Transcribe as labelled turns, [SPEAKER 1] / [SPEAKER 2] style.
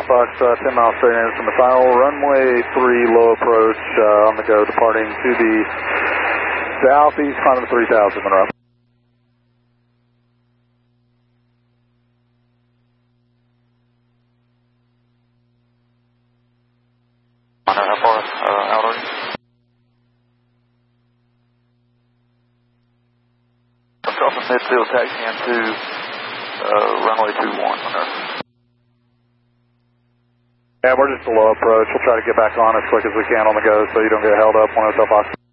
[SPEAKER 1] Fox, 10 miles straight in from the final, runway 3, low approach, on the go, departing to the southeast, climbing to 3,000, Monroe.
[SPEAKER 2] How far out are you? I'm dropping midfield, taxiing to runway 21.
[SPEAKER 1] Yeah, we're just a low approach. We'll try to get back on as quick as we can on the go so you don't get held up on Hotel Fox.